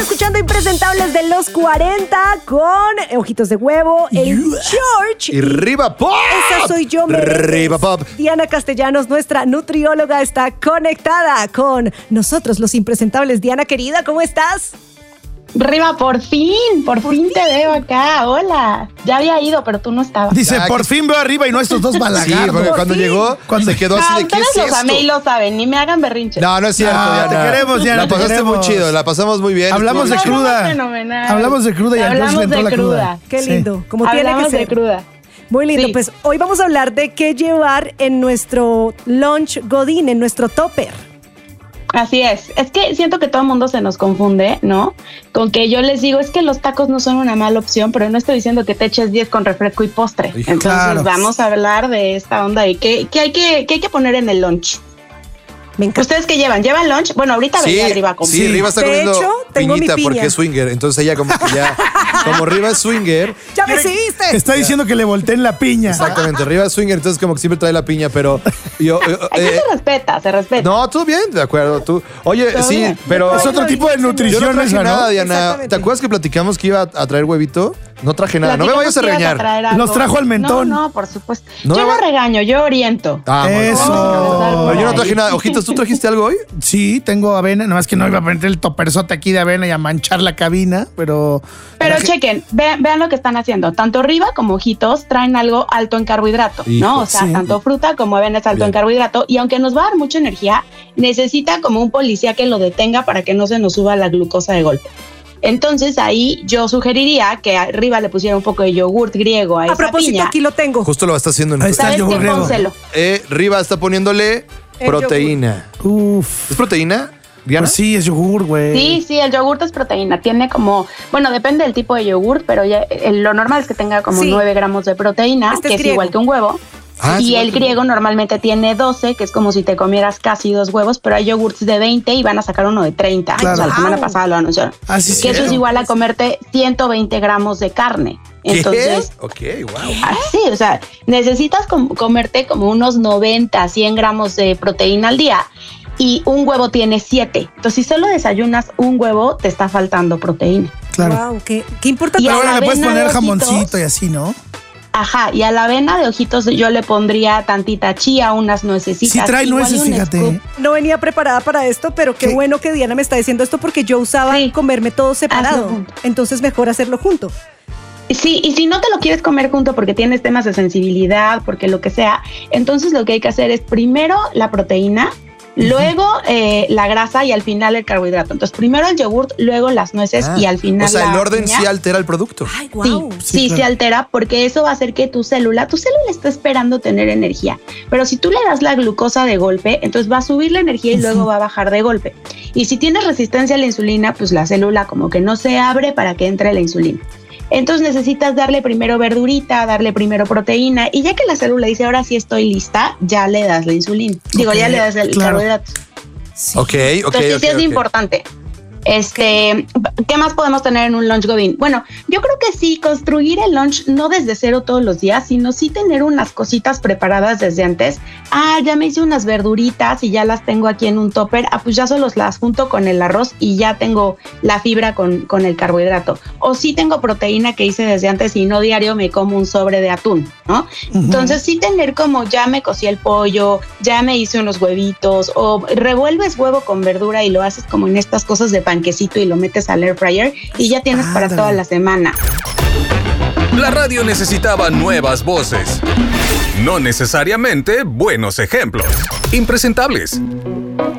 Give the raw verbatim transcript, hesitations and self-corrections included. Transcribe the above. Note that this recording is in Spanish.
Escuchando Impresentables de los cuarenta con Ojitos de Huevo, el George. Y Riva Pop. Esa soy yo, Meredith. Riva Pop. Diana Castellanos, nuestra nutrióloga, está conectada con nosotros, los Impresentables. Diana, querida, ¿cómo estás? Riva, por fin, por, por fin, fin te veo acá. Hola. Ya había ido, pero tú no estabas. Dice, Ya, por que... fin veo a Riva y no a estos dos balagardos. Sí, porque por cuando fin. llegó, cuando se quedó así No, de ¿qué es ustedes los esto? amé y lo saben, ni me hagan berrinches. No, no es cierto, No, Diana. te queremos, Diana, La te pasaste queremos. muy chido, la pasamos muy bien. Hablamos de Estuvo- cruda. Fenomenal. Hablamos de cruda y a George Hablamos le entró de la cruda. cruda. Qué Sí. lindo, como tiene que Hablamos ser. de cruda. Muy lindo, Sí. pues hoy vamos a hablar de qué llevar en nuestro lunch godín, en nuestro topper. Así es. Es que siento que todo el mundo se nos confunde, ¿no? Con que yo les digo, es que los tacos no son una mala opción, pero no estoy diciendo que te eches diez con refresco y postre. Hijo. Entonces Claro. vamos a hablar de esta onda y qué, qué hay que, qué hay que poner en el lunch. Me encanta. ¿Ustedes qué llevan? ¿Llevan lunch? Bueno, ahorita Sí, venía Riva con sí, Riva está De comiendo hecho, tengo mi piñita piña. porque es swinger. Entonces ella como que ya, como Riva es swinger. ¡Ya me seguiste! Está diciendo que le volteen la piña. Exactamente, Riva es swinger, entonces como que siempre trae la piña, pero yo... yo, Aquí eh, se respeta, se respeta. no, todo bien, de acuerdo, tú. Oye, Todo sí, bien. pero... Es otro tipo de Yo no nutrición traje esa, nada, ¿no? Diana. Exactamente. ¿Te acuerdas que platicamos que iba a traer huevito? No traje nada. No me Platicamos vayas a que ibas regañar. traer algo. Nos trajo al mentón. No, no, por supuesto. No yo me no va- regaño, yo oriento. Ah, muy bien. Eso. Pero yo no traje nada. Ojitos, ¿tú trajiste algo hoy? Sí, tengo avena, nada más que no iba a poner el toperzote aquí de avena y a manchar la cabina, pero... Pero traje- chequen, vean, vean lo que están haciendo. Tanto Riva como Ojitos traen algo alto en carbohidrato, Hijo, ¿no? O sea, sí. tanto fruta como avena es alto Bien. en carbohidrato. Y aunque nos va a dar mucha energía, necesita como un policía que lo detenga para que no se nos suba la glucosa de golpe. Entonces ahí yo sugeriría que arriba le pusiera un poco de yogurt griego a, A esa propósito, piña. aquí lo tengo. Justo lo está haciendo en Ahí está el ¿Sabes yogur qué? griego. Pónselo. Eh, Riva está poniéndole El proteína. Uf. ¿Es proteína, Diana? Pues sí, es yogur, güey. Sí, sí, el yogurt es proteína. Tiene como, bueno, depende del tipo de yogurt, pero ya, eh, lo normal es que tenga como Sí. nueve gramos de proteína, Este que es es, griego. igual que un huevo. Ah, es y igual el que- griego normalmente tiene doce, que es como si te comieras casi dos huevos, pero hay yogurts de veinte y van a sacar uno de treinta. Claro. O sea, la semana Wow. pasada lo anunciaron. Ah, sí, que eso cierto. es igual a comerte ciento veinte gramos de carne. Entonces, ¿Qué? Ok, wow. así, o sea, necesitas com- comerte como unos noventa, cien gramos de proteína al día. Y un huevo tiene siete. Entonces, si solo desayunas un huevo, te está faltando proteína. Claro. Wow, qué, qué importante. Y Pero a bueno, la le puedes avena poner de jamoncito ojitos. y así, ¿no? Ajá, y a la avena de ojitos yo le pondría tantita chía, unas nuecesitas. Sí trae igual y nueces, un fíjate. scoop. No venía preparada para esto, pero qué ¿Qué? bueno que Diana me está diciendo esto porque yo usaba Sí. comerme todo separado. Hazlo junto. Entonces mejor hacerlo junto. Sí, y si no te lo quieres comer junto porque tienes temas de sensibilidad, porque lo que sea, entonces lo que hay que hacer es primero la proteína, luego eh, la grasa y al final el carbohidrato. Entonces primero el yogurt, luego las nueces Ah, y al final o sea, la el orden piña. sí altera el producto. Ay, Sí, wow. sí, Sí, claro. se altera porque eso va a hacer que tu célula, tu célula está esperando tener energía, pero si tú le das la glucosa de golpe, entonces va a subir la energía y luego va a bajar de golpe. Y si tienes resistencia a la insulina, pues la célula como que no se abre para que entre la insulina. Entonces necesitas darle primero verdurita, darle primero proteína y ya que la célula dice ahora sí estoy lista, ya le das la insulina. Digo, Ok, ya le das el claro. carbohidrato. Sí. Ok, ok, Entonces ok, sí es ok. importante. Este, ¿qué más podemos tener en un lunch godín? Bueno, yo creo que sí, construir el lunch no desde cero todos los días, sino sí tener unas cositas preparadas desde antes. Ah, ya me hice unas verduritas y ya las tengo aquí en un topper. Ah, pues ya solo las junto con el arroz y ya tengo la fibra con, con el carbohidrato. O sí tengo proteína que hice desde antes y no diario me como un sobre de atún, ¿no? Ujú. Entonces sí tener como ya me cocí el pollo, ya me hice unos huevitos o revuelves huevo con verdura y lo haces como en estas cosas de panquecito y lo metes al air fryer y ya tienes para Ándale. toda la semana. La radio necesitaba nuevas voces, no necesariamente buenos ejemplos. Impresentables.